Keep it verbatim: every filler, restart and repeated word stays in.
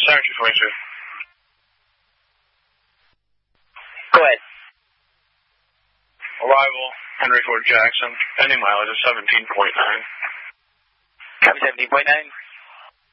Tower two twenty-two. Go ahead. Arrival, Henry Ford Jackson. Pending mileage of seventeen point nine. Copy seventeen point nine.